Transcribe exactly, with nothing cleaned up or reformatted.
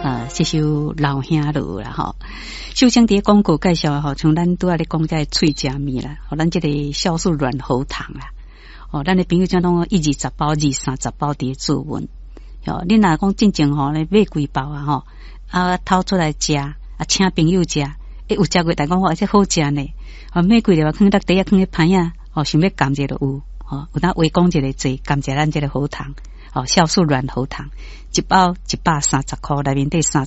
呃，这首老兄路啦吼，首先伫广告介绍吼，像咱拄仔咧讲这脆食面啦，吼，咱这个酵素软喉糖啦，哦，咱的朋友讲拢一二十包、二三十包伫做文，哦，你若讲真正吼咧买几包啊吼，啊掏出来食，啊请朋友食，诶有食过，但讲哇这好食呢，哦买几粒啊，放到底下放咧盘啊，哦想要甘者就有，哦有当围讲一个做甘者咱这个喉糖。哦，酵素软喉糖一包一百三十块，内面底三